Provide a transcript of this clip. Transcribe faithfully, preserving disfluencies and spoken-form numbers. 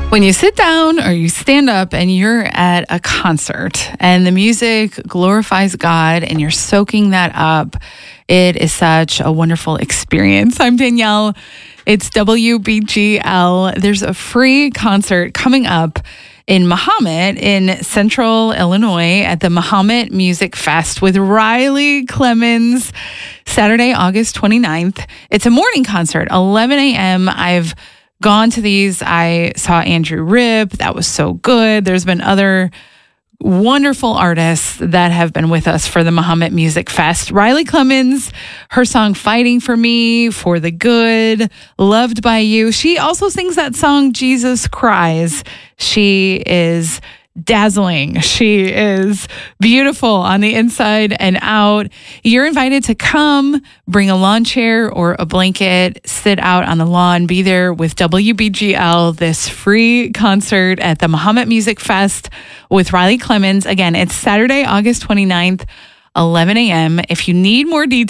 When you sit down or you stand up and you're at a concert and the music glorifies God and you're soaking that up, it is such a wonderful experience. I'm Danielle. It's W B G L. There's a free concert coming up in Mahomet in central Illinois at the Mahomet Music Fest with Riley Clemmons, Saturday, August twenty-ninth. It's a morning concert, eleven a.m. I've gone to these. I saw Andrew Ripp. That was so good. There's been other wonderful artists that have been with us for the Mahomet Music Fest. Riley Clemmons, her song Fighting for Me, For the Good, Loved by You. She also sings that song Jesus Cries. She is dazzling. She is beautiful on the inside and out. You're invited to come, bring a lawn chair or a blanket, sit out on the lawn, be there with W B G L, this free concert at the Mahomet Music Fest with Riley Clemmons. Again, it's Saturday, August twenty-ninth, eleven a.m. If you need more details,